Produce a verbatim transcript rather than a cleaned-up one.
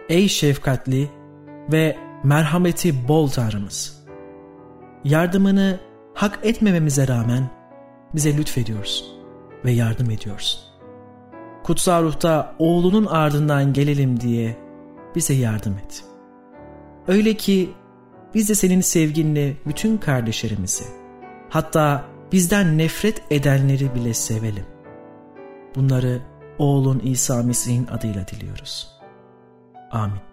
Ey şefkatli ve merhameti bol Tanrımız! Yardımını hak etmememize rağmen bize lütfediyorsun ve yardım ediyorsun. Kutsal ruhta oğlunun ardından gelelim diye bize yardım et. Öyle ki biz de senin sevginle bütün kardeşlerimizi, hatta bizden nefret edenleri bile sevelim. Bunları oğlun İsa Mesih'in adıyla diliyoruz. Amin.